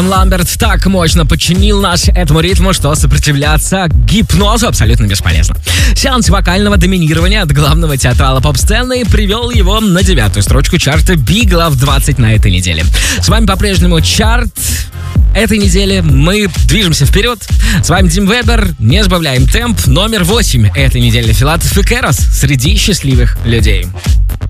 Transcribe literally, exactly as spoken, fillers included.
Ламберт так мощно подчинил нас этому ритму, что сопротивляться гипнозу абсолютно бесполезно. Сеанс вокального доминирования от главного театрала поп-сцены привел его на девятую строчку чарта Big Love двадцать на этой неделе. С вами по-прежнему чарт этой недели. Мы движемся вперед. С вами Дим Вебер. Не сбавляем темп. Номер восемь этой недели. Филатов и Керос среди счастливых людей.